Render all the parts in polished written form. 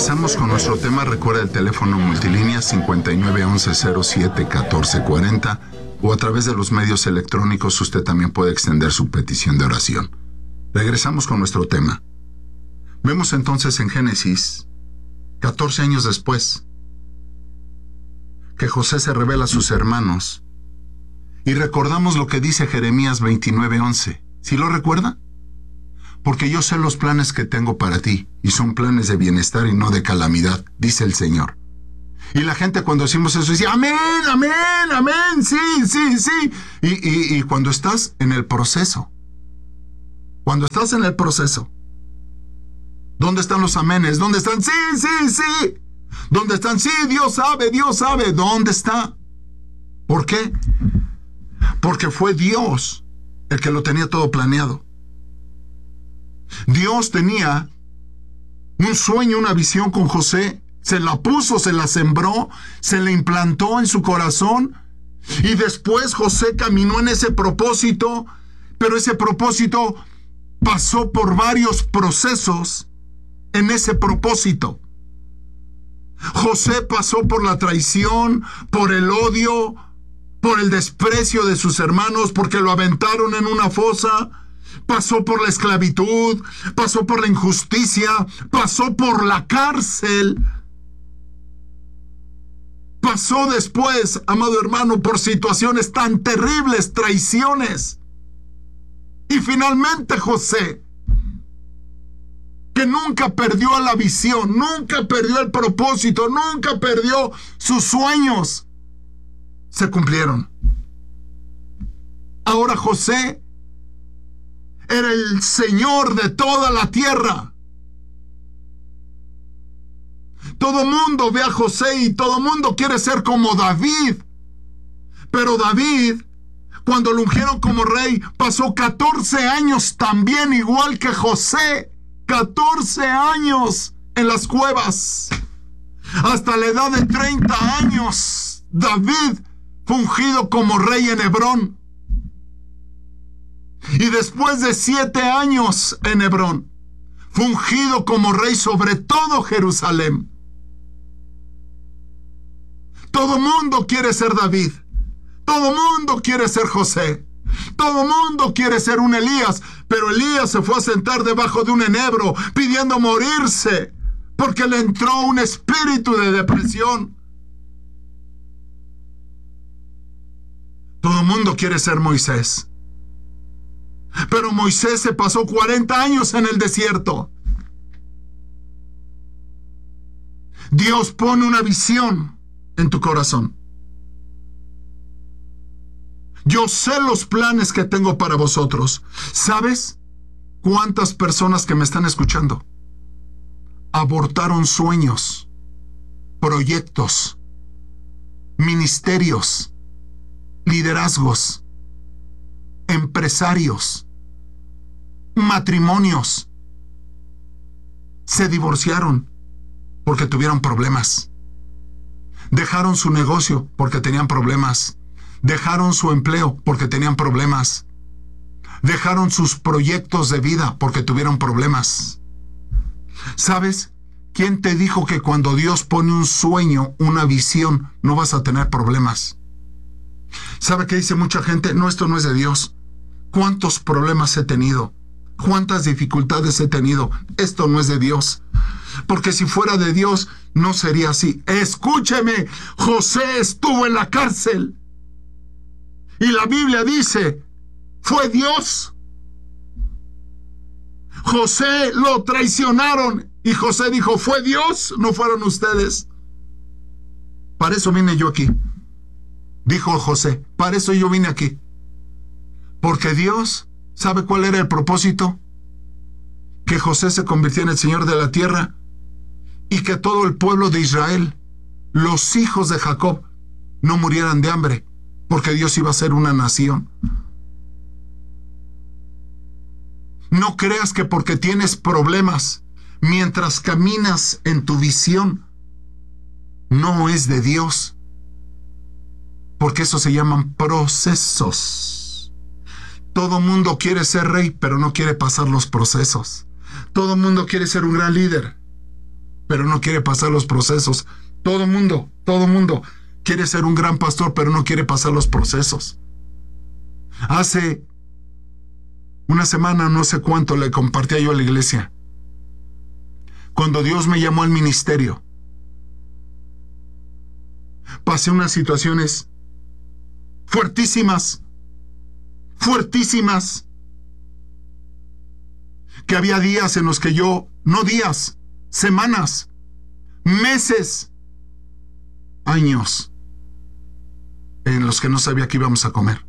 Regresamos con nuestro tema. Recuerda el teléfono multilínea 5911-07-1440 o a través de los medios electrónicos usted también puede extender su petición de oración. Regresamos con nuestro tema. Vemos entonces en Génesis, 14 años después, que José se revela a sus hermanos y recordamos lo que dice Jeremías 29:11. ¿Sí lo recuerda? Porque yo sé los planes que tengo para ti, y son planes de bienestar y no de calamidad, dice el Señor. Y la gente cuando decimos eso dice, amén, amén, amén, sí, sí, sí. Y cuando estás en el proceso, ¿dónde están los amenes? ¿Dónde están? Sí, sí, sí. ¿Dónde están? Sí, Dios sabe, Dios sabe. ¿Dónde está? ¿Por qué? Porque fue Dios el que lo tenía todo planeado. Dios tenía un sueño, una visión con José, se la puso, se la sembró, se la implantó en su corazón y después José caminó en ese propósito, pero ese propósito pasó por varios procesos en ese propósito. José pasó por la traición, por el odio, por el desprecio de sus hermanos, porque lo aventaron en una fosa. Pasó por la esclavitud, pasó por la injusticia, pasó por la cárcel. Pasó después, amado hermano, por situaciones tan terribles, traiciones. Y finalmente José, que nunca perdió la visión, nunca perdió el propósito, nunca perdió sus sueños, se cumplieron. Ahora José era el Señor de toda la tierra. Todo mundo ve a José y todo mundo quiere ser como David. Pero David, cuando lo ungieron como rey, pasó 14 años también igual que José. 14 años en las cuevas. Hasta la edad de 30 años, David fue ungido como rey en Hebrón. Y después de 7 años en Hebrón, fue ungido como rey sobre todo Jerusalén. Todo mundo quiere ser David. Todo mundo quiere ser José. Todo mundo quiere ser un Elías. Pero Elías se fue a sentar debajo de un enebro pidiendo morirse porque le entró un espíritu de depresión. Todo mundo quiere ser Moisés. Pero Moisés se pasó 40 años en el desierto. Dios pone una visión en tu corazón. Yo sé los planes que tengo para vosotros. ¿Sabes cuántas personas que me están escuchando abortaron sueños, proyectos, ministerios, liderazgos, empresarios, matrimonios? Se divorciaron porque tuvieron problemas. Dejaron su negocio porque tenían problemas. Dejaron su empleo porque tenían problemas. Dejaron sus proyectos de vida porque tuvieron problemas. ¿Sabes? ¿Quién te dijo que cuando Dios pone un sueño, una visión, no vas a tener problemas? ¿Sabe qué dice mucha gente? No, esto no es de Dios. ¿Cuántos problemas he tenido? ¿Cuántas dificultades he tenido? Esto no es de Dios. Porque si fuera de Dios, no sería así. Escúcheme, José estuvo en la cárcel. Y la Biblia dice, fue Dios. José lo traicionaron. Y José dijo, fue Dios, no fueron ustedes. Para eso vine yo aquí. Dijo José, para eso yo vine aquí. Porque Dios, ¿sabe cuál era el propósito? Que José se convirtiera en el Señor de la tierra y que todo el pueblo de Israel, los hijos de Jacob, no murieran de hambre, porque Dios iba a ser una nación. No creas que porque tienes problemas, mientras caminas en tu visión, no es de Dios. Porque eso se llaman procesos. Todo mundo quiere ser rey, pero no quiere pasar los procesos. Todo mundo quiere ser un gran líder, pero no quiere pasar los procesos. Todo mundo quiere ser un gran pastor, pero no quiere pasar los procesos. Hace una semana, no sé cuánto, le compartía yo a la iglesia. Cuando Dios me llamó al ministerio, pasé unas situaciones fuertísimas, que había días en los que yo, no días, semanas, meses, años, en los que no sabía qué íbamos a comer.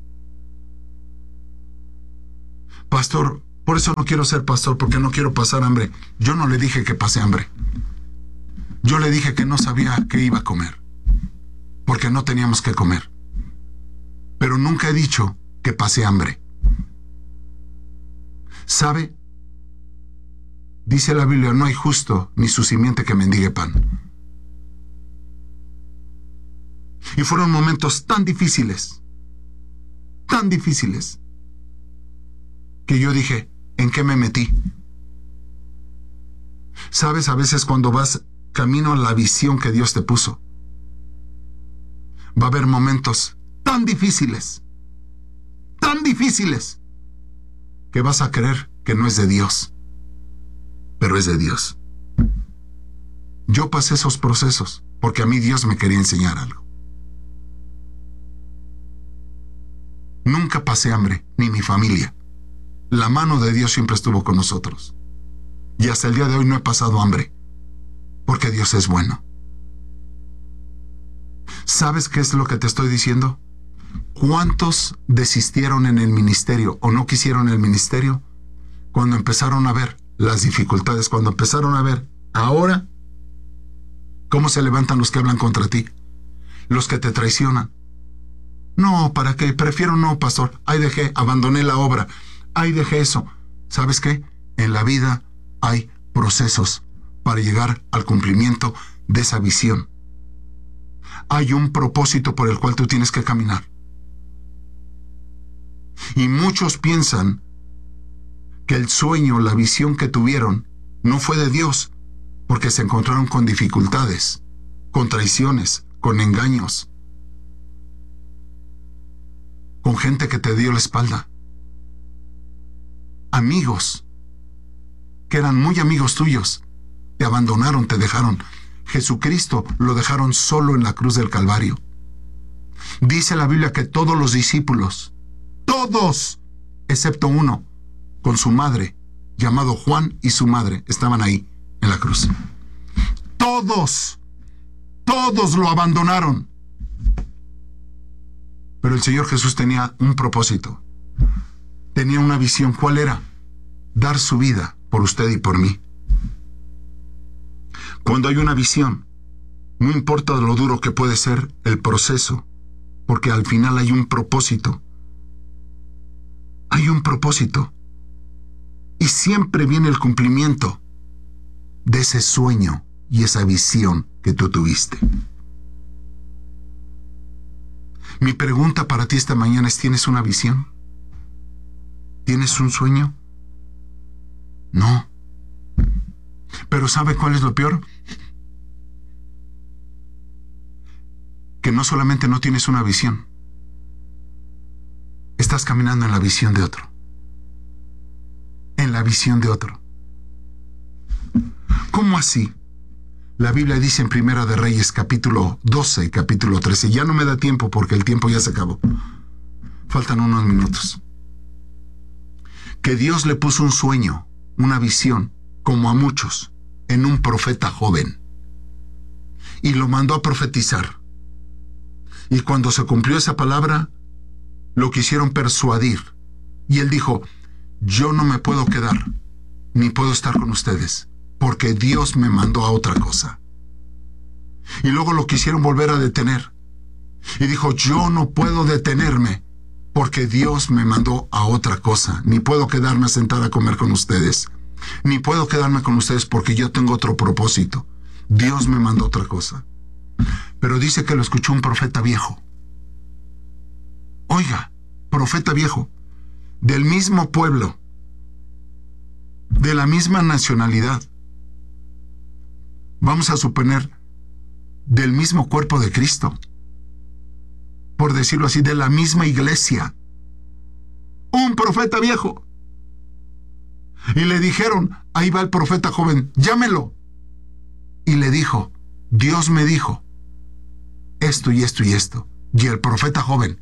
Pastor, por eso no quiero ser pastor, porque no quiero pasar hambre. Yo no le dije que pasé hambre. Yo le dije que no sabía qué iba a comer, porque no teníamos que comer. Pero nunca he dicho que pasé hambre. ¿Sabe? Dice la Biblia, no hay justo ni su simiente que mendigue pan. Y fueron momentos tan difíciles, que yo dije, ¿en qué me metí? ¿Sabes? A veces cuando vas camino a la visión que Dios te puso, va a haber momentos tan difíciles, que vas a creer que no es de Dios, pero es de Dios. Yo pasé esos procesos porque a mí Dios me quería enseñar algo. Nunca pasé hambre, ni mi familia. La mano de Dios siempre estuvo con nosotros. Y hasta el día de hoy no he pasado hambre, porque Dios es bueno. ¿Sabes qué es lo que te estoy diciendo? ¿Cuántos desistieron en el ministerio o no quisieron el ministerio cuando empezaron a ver las dificultades, cuando empezaron a ver ahora cómo se levantan los que hablan contra ti, los que te traicionan? No, ¿para qué? Prefiero no, pastor. Ahí dejé, abandoné la obra. Ahí dejé eso. ¿Sabes qué? En la vida hay procesos para llegar al cumplimiento de esa visión. Hay un propósito por el cual tú tienes que caminar. Y muchos piensan que el sueño, la visión que tuvieron, no fue de Dios, porque se encontraron con dificultades, con traiciones, con engaños, con gente que te dio la espalda. Amigos, que eran muy amigos tuyos, te abandonaron, te dejaron. Jesucristo lo dejaron solo en la cruz del Calvario. Dice la Biblia que todos los discípulos, todos, excepto uno, con su madre, llamado Juan, y su madre, estaban ahí, en la cruz. Todos lo abandonaron. Pero el Señor Jesús tenía un propósito. Tenía una visión. ¿Cuál era? Dar su vida por usted y por mí. Cuando hay una visión, no importa lo duro que puede ser el proceso, porque al final hay un propósito. Hay un propósito. Y siempre viene el cumplimiento de ese sueño y esa visión que tú tuviste. Mi pregunta para ti esta mañana es, ¿tienes una visión? ¿Tienes un sueño? No. Pero ¿sabe cuál es lo peor? Que no solamente no tienes una visión, estás caminando en la visión de otro. En la visión de otro. ¿Cómo así? La Biblia dice en Primera de Reyes, capítulo 12 y capítulo 13. Ya no me da tiempo porque el tiempo ya se acabó. Faltan unos minutos. Que Dios le puso un sueño, una visión, como a muchos, en un profeta joven. Y lo mandó a profetizar. Y cuando se cumplió esa palabra, lo quisieron persuadir. Y él dijo, yo no me puedo quedar, ni puedo estar con ustedes, porque Dios me mandó a otra cosa. Y luego lo quisieron volver a detener. Y dijo, yo no puedo detenerme, porque Dios me mandó a otra cosa. Ni puedo quedarme a sentar a comer con ustedes. Ni puedo quedarme con ustedes porque yo tengo otro propósito. Dios me mandó otra cosa. Pero dice que lo escuchó un profeta viejo. Oiga, profeta viejo, del mismo pueblo, de la misma nacionalidad, vamos a suponer, del mismo cuerpo de Cristo, por decirlo así, de la misma iglesia, un profeta viejo. Y le dijeron, ahí va el profeta joven, llámelo. Y le dijo, Dios me dijo esto y esto y esto. Y el profeta joven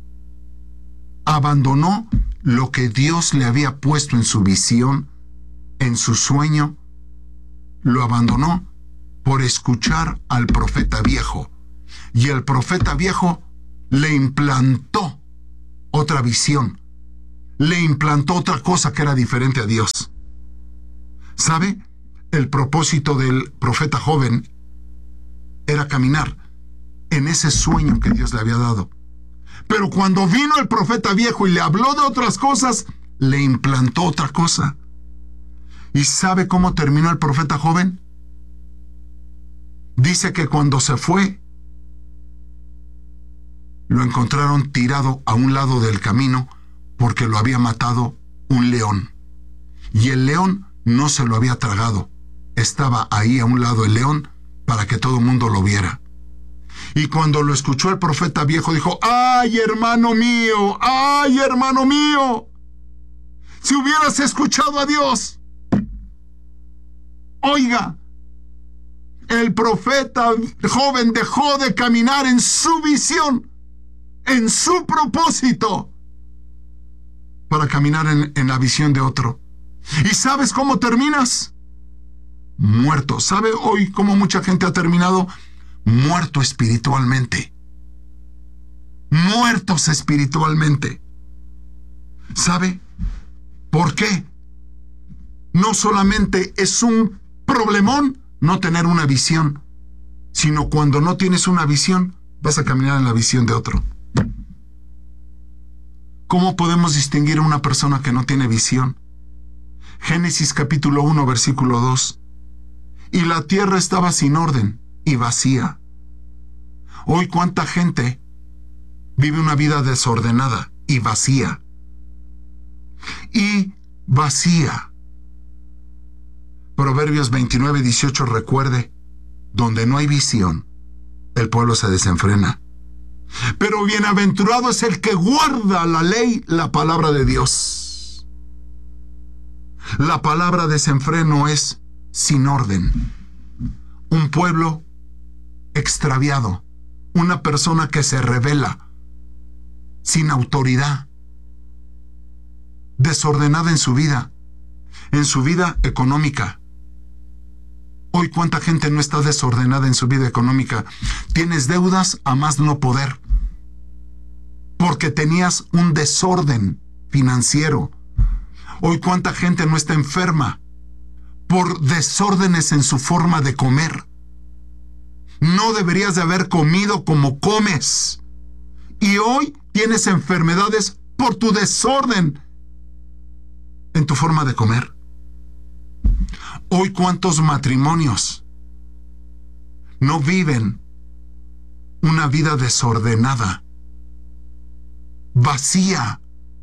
abandonó lo que Dios le había puesto en su visión, en su sueño, lo abandonó por escuchar al profeta viejo. Y el profeta viejo le implantó otra visión, le implantó otra cosa que era diferente a Dios. ¿Sabe? El propósito del profeta joven era caminar en ese sueño que Dios le había dado. Pero cuando vino el profeta viejo y le habló de otras cosas, le implantó otra cosa. ¿Y sabe cómo terminó el profeta joven? Dice que cuando se fue, lo encontraron tirado a un lado del camino porque lo había matado un león. Y el león no se lo había tragado. Estaba ahí a un lado el león para que todo el mundo lo viera. Y cuando lo escuchó el profeta viejo, dijo, ¡ay, hermano mío! ¡Ay, hermano mío! Si hubieras escuchado a Dios. Oiga, el profeta joven dejó de caminar en su visión, en su propósito, para caminar en la visión de otro. ¿Y sabes cómo terminas? Muerto. ¿Sabe hoy cómo mucha gente ha terminado? Muerto espiritualmente. Muertos espiritualmente. ¿Sabe por qué? No solamente es un problemón no tener una visión, sino cuando no tienes una visión, vas a caminar en la visión de otro. ¿Cómo podemos distinguir a una persona que no tiene visión? Génesis capítulo 1, versículo 2. Y la tierra estaba sin orden y vacía. Hoy cuánta gente vive una vida desordenada y vacía. Y vacía. Proverbios 29, 18 recuerde, donde no hay visión, el pueblo se desenfrena. Pero bienaventurado es el que guarda la ley, la palabra de Dios. La palabra desenfreno es sin orden. Un pueblo extraviado, una persona que se rebela, sin autoridad, desordenada en su vida económica. Hoy cuánta gente no está desordenada en su vida económica. Tienes deudas a más no poder, porque tenías un desorden financiero. Hoy cuánta gente no está enferma por desórdenes en su forma de comer. No deberías de haber comido como comes. Y hoy tienes enfermedades por tu desorden en tu forma de comer. Hoy cuántos matrimonios no viven una vida desordenada, vacía.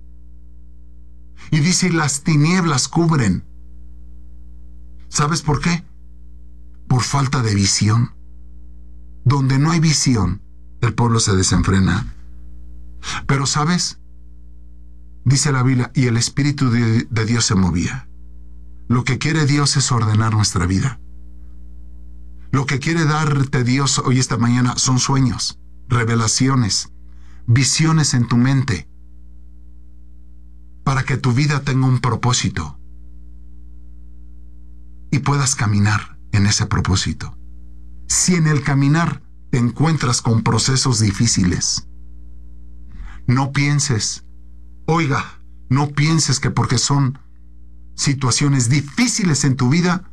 Y dice, las tinieblas cubren. ¿Sabes por qué? Por falta de visión. Donde no hay visión, el pueblo se desenfrena. Pero ¿sabes? Dice la Biblia, y el Espíritu de Dios se movía. Lo que quiere Dios es ordenar nuestra vida. Lo que quiere darte Dios hoy esta mañana son sueños, revelaciones, visiones en tu mente, para que tu vida tenga un propósito y puedas caminar en ese propósito. Si en el caminar te encuentras con procesos difíciles, no pienses, oiga, no pienses que porque son situaciones difíciles en tu vida,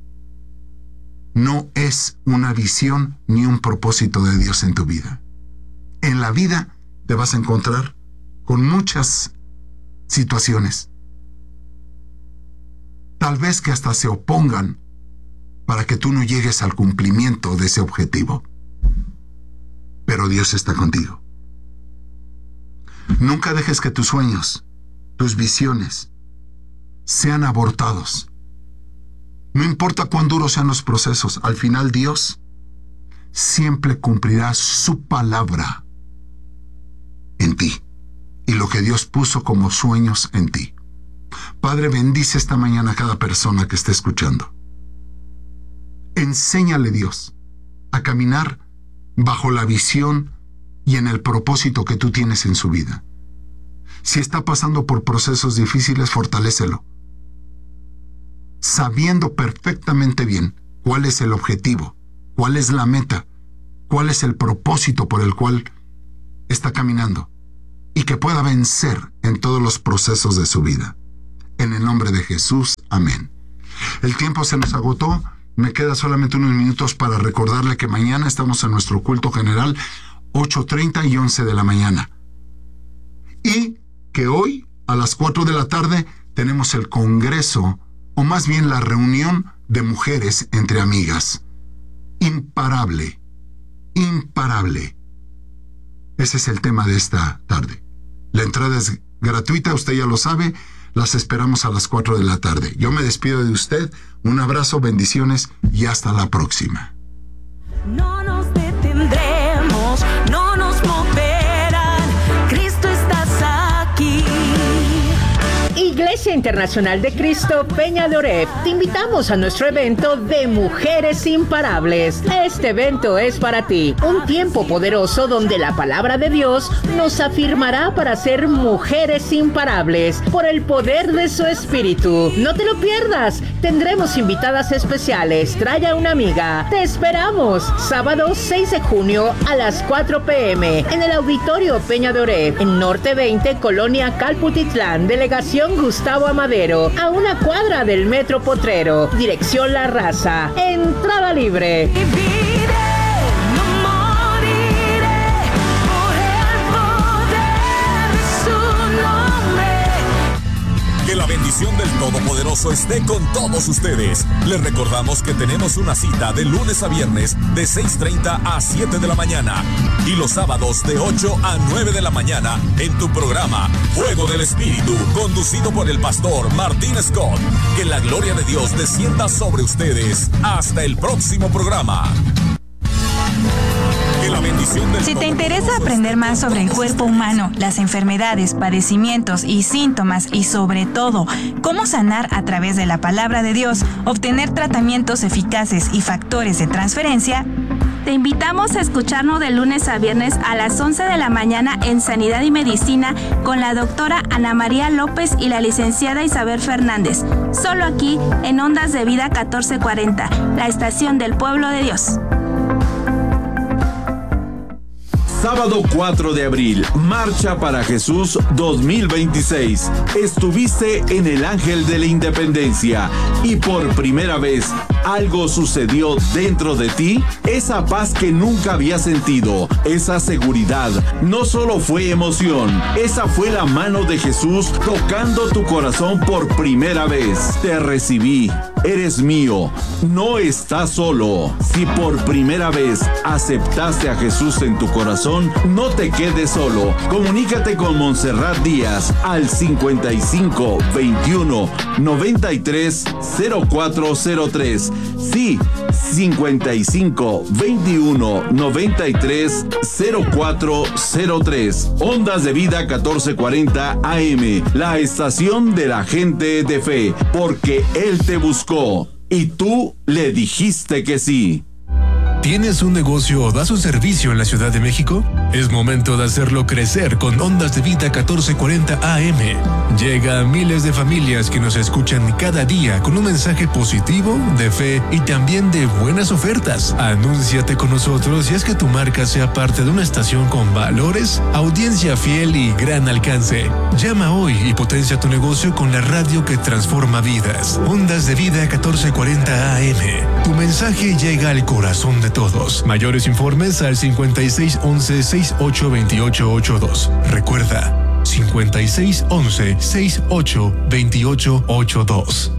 no es una visión ni un propósito de Dios en tu vida. En la vida te vas a encontrar con muchas situaciones, tal vez que hasta se opongan para que tú no llegues al cumplimiento de ese objetivo. Pero Dios está contigo. Nunca dejes que tus sueños, tus visiones, sean abortados No importa cuán duros sean los procesos, al final Dios siempre cumplirá su palabra en ti y lo que Dios puso como sueños en ti. Padre, bendice esta mañana a cada persona que esté escuchando. Enséñale, Dios, a caminar bajo la visión y en el propósito que tú tienes en su vida. Si está pasando por procesos difíciles, fortalécelo, sabiendo perfectamente bien cuál es el objetivo, cuál es la meta, cuál es el propósito por el cual está caminando, y que pueda vencer en todos los procesos de su vida. En el nombre de Jesús, amén. El tiempo se nos agotó. Me queda solamente unos minutos para recordarle que mañana estamos en nuestro culto general, 8:30 y 11 de la mañana. Y que hoy, a las 4 de la tarde, tenemos el congreso, o más bien la reunión de mujeres entre amigas. Imparable, imparable. Ese es el tema de esta tarde. La entrada es gratuita, usted ya lo sabe. Las esperamos a las 4 de la tarde. Yo me despido de usted. Un abrazo, bendiciones y hasta la próxima. No nos detendremos, no nos moverán. Cristo estás aquí. Iglesia Internacional de Cristo Peña de Oreb, te invitamos a nuestro evento de Mujeres Imparables. Este evento es para ti, un tiempo poderoso donde la palabra de Dios nos afirmará para ser mujeres imparables por el poder de su Espíritu. No te lo pierdas, tendremos invitadas especiales, trae a una amiga. Te esperamos, sábado 6 de junio a las 4 p.m. en el Auditorio Peña de Oreb, en Norte 20, Colonia Calputitlán, Delegación Gustavo Amadero, a una cuadra del Metro Potrero, dirección La Raza, entrada libre. Viviré, no moriré, por el poder de su nombre. Que la bendición del Todopoderoso esté con todos ustedes. Les recordamos que tenemos una cita de lunes a viernes de 6:30 a 7 de la mañana y los sábados de 8 a 9 de la mañana en tu programa Fuego del Espíritu, conducido por el pastor Martín Scott. Que la gloria de Dios descienda sobre ustedes. Hasta el próximo programa. Si te interesa aprender más sobre el cuerpo humano, las enfermedades, padecimientos y síntomas y sobre todo cómo sanar a través de la palabra de Dios, obtener tratamientos eficaces y factores de transferencia, te invitamos a escucharnos de lunes a viernes a las 11 de la mañana en Sanidad y Medicina con la doctora Ana María López y la licenciada Isabel Fernández. Solo aquí en Ondas de Vida 1440, la estación del pueblo de Dios. Sábado 4 de abril, Marcha para Jesús 2026. Estuviste en el Ángel de la Independencia y por primera vez algo sucedió dentro de ti. Esa paz que nunca habías sentido, esa seguridad, no solo fue emoción, esa fue la mano de Jesús tocando tu corazón por primera vez. Te recibí, eres mío, no estás solo. Si por primera vez aceptaste a Jesús en tu corazón, no te quedes solo. Comunícate con Montserrat Díaz al 55 21 93 0403. Sí, 55 21 93 0403. Ondas de Vida 1440 AM, la estación de la gente de fe, porque Él te buscó y tú le dijiste que sí. ¿Tienes un negocio o das un servicio en la Ciudad de México? Es momento de hacerlo crecer con Ondas de Vida 1440 AM. Llega a miles de familias que nos escuchan cada día con un mensaje positivo, de fe y también de buenas ofertas. Anúnciate con nosotros y haz que tu marca sea parte de una estación con valores, audiencia fiel y gran alcance. Llama hoy y potencia tu negocio con la radio que transforma vidas. Ondas de Vida 1440 AM. Tu mensaje llega al corazón de todos. Mayores informes al 5611-682882. Recuerda, 5611-682882.